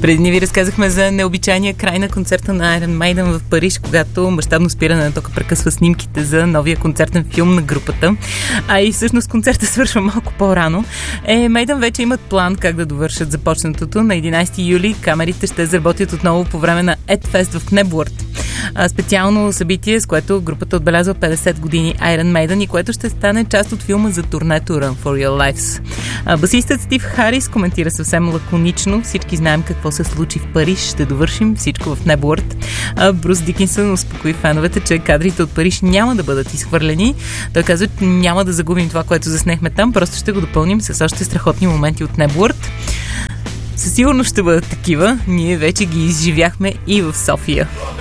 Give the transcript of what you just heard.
Преди ни ви разказахме за необичайния край на концерта на Iron Maiden в Париж, когато мащабно спиране на тока прекъсва снимките за новия концертен филм на групата. А и всъщност концертът свършва малко по-рано. Maiden вече имат план как да довършат започнатото. На 11 юли камерите ще заработят отново по време на Edfest в Knebworth. Специално събитие, с което групата отбелязва 50 години Iron Maiden и което ще стане част от филма за турнето Run for Your Lives. Басистът Стив Харис коментира съвсем лаконично: всички знаем какво се случи в Париж, ще довършим всичко в Knebworth. Брус Дикинсън успокои феновете, че кадрите от Париж няма да бъдат изхвърлени. Той казва, че няма да загубим това, което заснехме там, просто ще го допълним с още страхотни моменти от Knebworth. Със сигурност ще бъдат такива. Ние вече ги изживяхме и в София.